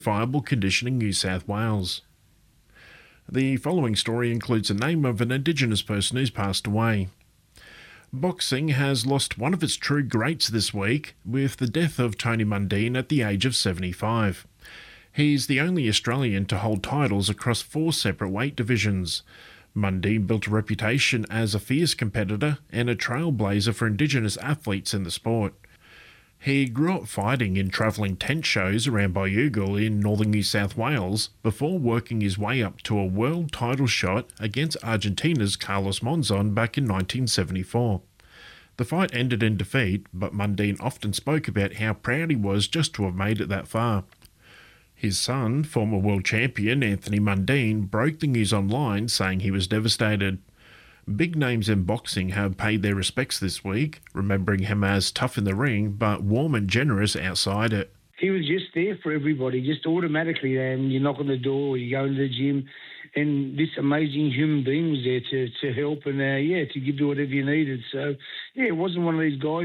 viable condition in New South Wales. The following story includes the name of an Indigenous person who's passed away. Boxing has lost one of its true greats this week with the death of Tony Mundine at the age of 75. He's the only Australian to hold titles across 4 separate weight divisions. Mundine built a reputation as a fierce competitor and a trailblazer for Indigenous athletes in the sport. He grew up fighting in travelling tent shows around Bayugal in northern New South Wales before working his way up to a world title shot against Argentina's Carlos Monzon back in 1974. The fight ended in defeat, but Mundine often spoke about how proud he was just to have made it that far. His son, former world champion Anthony Mundine, broke the news online saying he was devastated. Big names in boxing have paid their respects this week, remembering him as tough in the ring but warm and generous outside it. He was just there for everybody, just automatically. And you knock on the door, you go into the gym, and this amazing human being was there to help and, to give you whatever you needed. So, it wasn't one of these guys,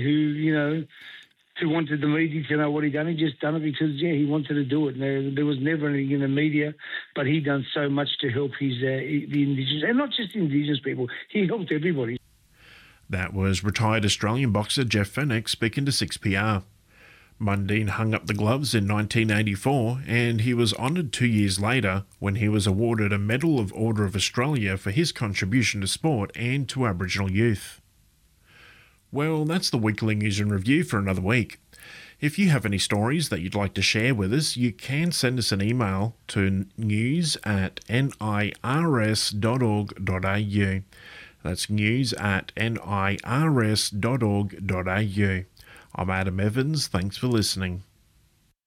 who wanted the media to know what he'd done. He just done it because, he wanted to do it. And there was never anything in the media, but he done so much to help the Indigenous, and not just Indigenous people. He helped everybody. That was retired Australian boxer Jeff Fenech speaking to 6PR. Mundine hung up the gloves in 1984, and he was honoured 2 years later when he was awarded a Medal of Order of Australia for his contribution to sport and to Aboriginal youth. Well, that's the weekly news and review for another week. If you have any stories that you'd like to share with us, you can send us an email to news@nirs.org.au. That's news@nirs.org.au. I'm Adam Evans. Thanks for listening.